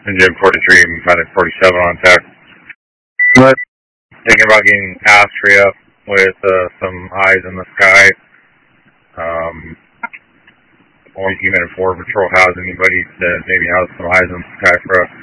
Engine 43, Medic 47 on deck. But thinking about getting Astrea with some eyes in the sky. Or even if Border Patrol has anybody that maybe has some eyes in the sky for us.